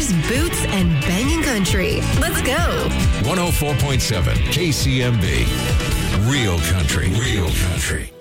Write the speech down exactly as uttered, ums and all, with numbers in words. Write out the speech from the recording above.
cars, boots, and banging country. Let's go. one oh four point seven K C M B. Real country. Real country.